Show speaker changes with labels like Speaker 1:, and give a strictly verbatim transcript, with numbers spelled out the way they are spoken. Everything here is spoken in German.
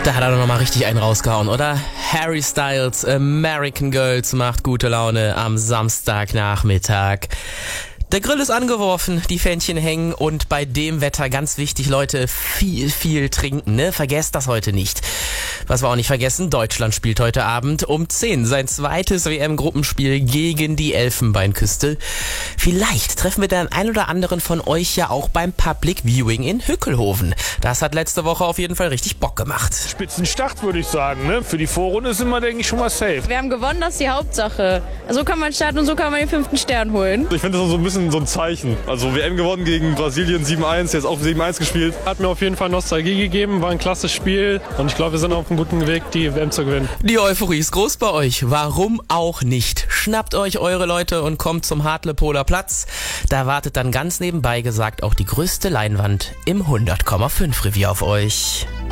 Speaker 1: Da hat er doch nochmal richtig einen rausgehauen, oder? Harry Styles, American Girls macht gute Laune am Samstagnachmittag. Der Grill ist angeworfen, die Fähnchen hängen und bei dem Wetter ganz wichtig, Leute, viel, viel trinken, ne? Vergesst das heute nicht. Was wir auch nicht vergessen, Deutschland spielt heute Abend um zehn sein zweites W M-Gruppenspiel gegen die Elfenbeinküste. Vielleicht treffen wir dann einen oder anderen von euch ja auch beim Public Viewing in Hückelhoven. Das hat letzte Woche auf jeden Fall richtig Bock gemacht.
Speaker 2: Spitzenstart, würde ich sagen, ne? Für die Vorrunde sind wir, denke ich, schon mal safe.
Speaker 3: Wir haben gewonnen, das ist die Hauptsache. So kann man starten und so kann man den fünften Stern holen.
Speaker 4: Ich finde das so ein bisschen so ein Zeichen. Also W M gewonnen gegen Brasilien sieben eins, jetzt auch sieben eins gespielt.
Speaker 5: Hat mir auf jeden Fall Nostalgie gegeben, war ein klasse Spiel und ich glaube, wir sind auf einem guten Weg, die W M zu gewinnen.
Speaker 1: Die Euphorie ist groß bei euch. Warum auch nicht? Schnappt euch eure Leute und kommt zum Hartlepoler Platz. Da wartet dann ganz nebenbei gesagt auch die größte Leinwand im hundert Komma fünf Revier auf euch.